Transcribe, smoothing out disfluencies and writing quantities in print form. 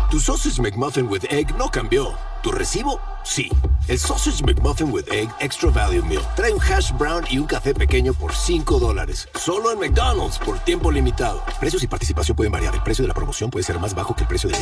Tu Sausage McMuffin with Egg no cambió. ¿Tu recibo? Sí. El Sausage McMuffin with Egg Extra Value Meal trae un hash brown y un café pequeño por $5. Solo en McDonald's por tiempo limitado. Precios y participación pueden variar. El precio de la promoción puede ser más bajo que el precio de